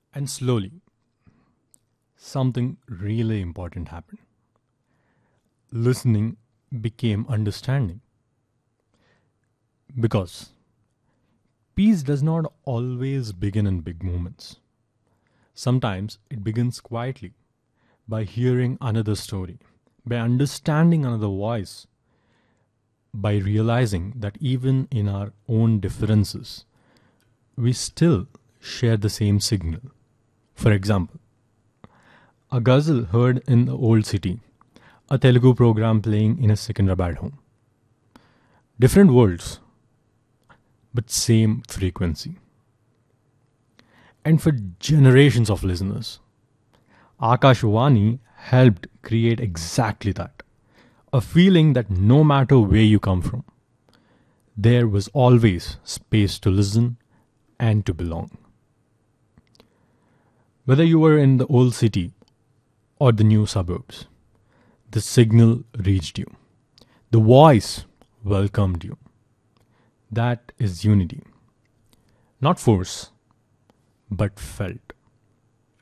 And slowly, something really important happened. Listening became understanding. Because peace does not always begin in big moments. Sometimes it begins quietly by hearing another story, by understanding another voice, by realizing that even in our own differences, we still share the same signal. For example, a ghazal heard in the old city, a Telugu program playing in a Secunderabad home. Different worlds, but same frequency. And for generations of listeners, Akashvani helped create exactly that. A feeling that no matter where you come from, there was always space to listen and to belong. Whether you were in the old city or the new suburbs, the signal reached you. The voice welcomed you. That is unity. Not force, but felt.